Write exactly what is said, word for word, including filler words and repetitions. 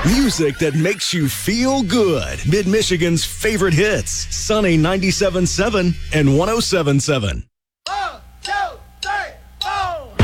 Music that makes you feel good. Mid-Michigan's favorite hits. Sunny ninety-seven point seven and one oh seven point seven.